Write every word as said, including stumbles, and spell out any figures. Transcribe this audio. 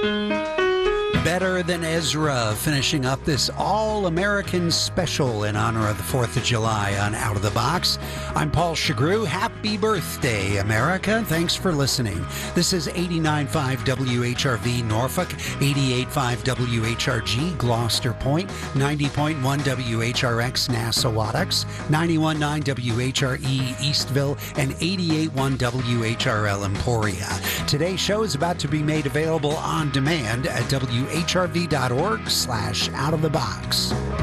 Better Than Ezra, finishing up this All-American special in honor of the fourth of July on Out of the Box. I'm Paul Chagru. Happy birthday, America. Thanks for listening. This is eighty-nine point five W H R V Norfolk, eighty-eight point five W H R G Gloucester Point, ninety point one W H R X Nassawadox, ninety-one point nine W H R E Eastville, and eighty-eight point one W H R L Emporia. Today's show is about to be made available on demand at W H R V dot org slash out of the box.